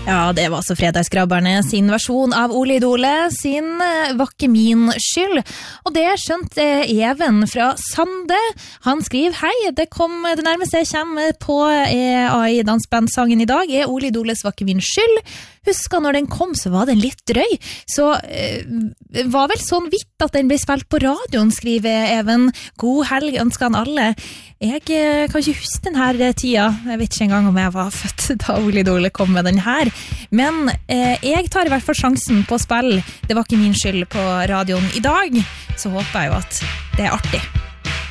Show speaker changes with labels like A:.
A: Ja, det var så fredagsgrabberne sin versjon av Ole Idole, sin var ikke min skyld. Og det skjønte Even fra Sande. Han skriver, hei, det nærmeste jeg kommer på AI-dansbandsangen i dag, Ole Idoles var ikke min skyld. Husker når den kom, så var den litt drøy. Så var vel sånn vidt at den ble spilt på radioen, skriver Even. God helg ønsker han alle. Jeg kan ikke huske denne tida. Jeg vet ikke engang om jeg var født da Ole Idole kom med den her. Men jeg tar i hvert fall sjansen på å spille Det var ikke min skyld på radioen i dag. Så håper jeg jo at det artig.